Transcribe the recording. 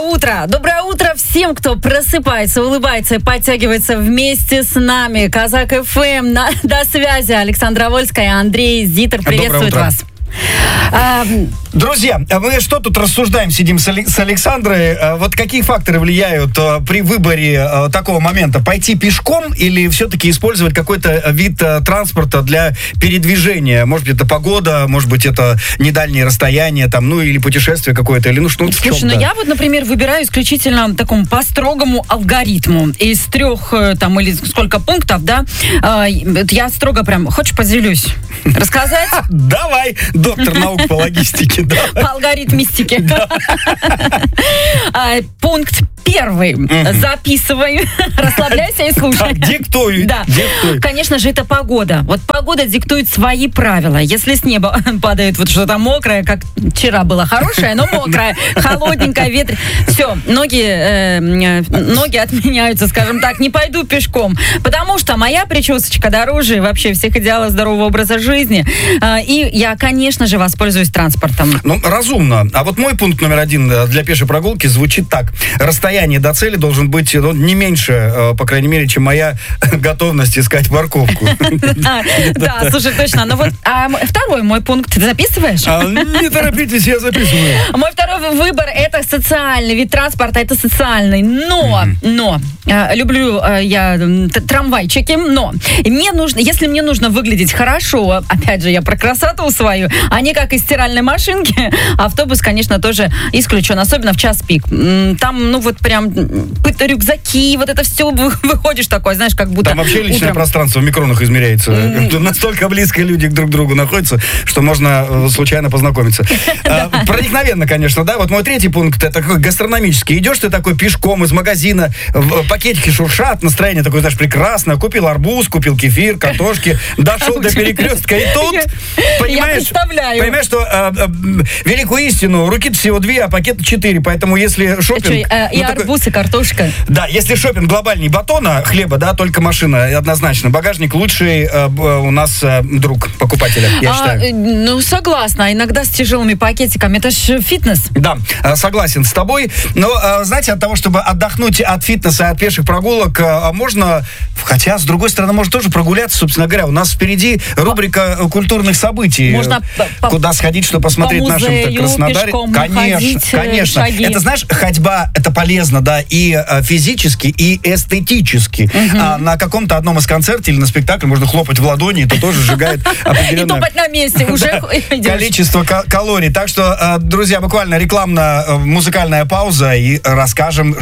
утро! Доброе утро всем, кто просыпается, улыбается и подтягивается вместе с нами. Казак ФМ. До связи. Александра Вольская, Андрей Зитер приветствует вас. Друзья, мы что тут рассуждаем, сидим с Александрой. Вот какие факторы влияют при выборе такого момента? Пойти пешком или все-таки использовать какой-то вид транспорта для передвижения? Может быть, это погода, может быть, это недальние расстояния, там, ну, или путешествие какое-то, или ну что-то. Слушай, ну я вот, например, выбираю исключительно такому по строгому алгоритму. Из 3 там или сколько пунктов, да, я строго прям, хочешь, поделюсь? Рассказать? Давай, доктор наук по логистике. По алгоритмистике. Пункт 1. Записывай, расслабляйся и слушай. Диктуй. Да. Конечно же, это погода. Вот погода диктует свои правила. Если с неба падает вот что-то мокрое, как вчера было хорошее, но мокрое, холодненькое, ветрено. Все, ноги отменяются, скажем так. Не пойду пешком. Потому что моя причесочка дороже вообще всех идеалов здорового образа жизни. И я, конечно же, воспользуюсь транспортом. Ну, разумно. А вот мой пункт номер 1 для пешей прогулки звучит так. Расстояние до цели должен быть не меньше, по крайней мере, чем моя готовность искать парковку. Да, слушай, точно. Ну вот, второй мой пункт. Ты записываешь? Не торопитесь, я записываю. Мой второй выбор — это социальный вид транспорта, это социальный. Но, люблю я трамвайчики, но если мне нужно выглядеть хорошо, опять же, я про красоту свою, а не как из стиральной машинки, автобус, конечно, тоже исключен, особенно в час пик. Там, ну вот прям рюкзаки, вот это все, выходишь такой, знаешь, как будто... Там вообще личное пространство в микронах измеряется. Настолько близко люди друг к другу находятся, что можно случайно познакомиться. Проникновенно, конечно, да. Вот мой 3 пункт, это такой гастрономический. Идешь ты такой пешком из магазина, пакетики шуршат, настроение такое, знаешь, прекрасное. Купил арбуз, купил кефир, картошки, дошел до перекрестка, и тут, понимаешь, что великую истину, руки-то всего 2, а пакета 4, поэтому если шопинг... И арбуз, и картошка. Да, если шопинг глобальный батона, хлеба, да, только машина, однозначно. Багажник лучший у нас друг покупателя, я считаю. Ну, согласна. Иногда с тяжелыми пакетиками. Это ж фитнес. Да, согласен с тобой. Но, знаете, от того, чтобы отдохнуть от фитнеса, от пеших прогулок, можно, хотя, с другой стороны, можно тоже прогуляться, собственно говоря. У нас впереди рубрика культурных событий. Можно куда сходить, что посмотреть в нашем Краснодаре. Конечно. Шаги. Это, знаешь, ходьба, это полезно, да, и физически, и эстетически. На каком-то одном из концертов или на спектакле можно хлопать в ладони, это тоже сжигает определенное... И топать на месте, уже количество калорий. Так что, друзья, буквально рекламно-музыкальная пауза, и расскажем,